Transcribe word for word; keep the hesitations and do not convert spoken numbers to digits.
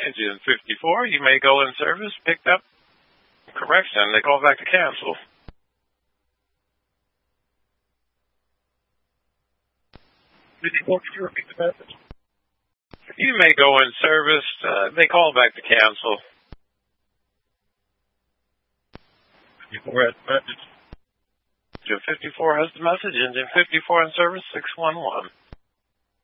Engine fifty-four, you may go in service, picked up. Correction, they call back to cancel. fifty-four, could you repeat the message? You may go in service, uh, they call back to cancel. fifty-four has the message. Engine fifty-four has the message. Engine fifty-four in service, six one one.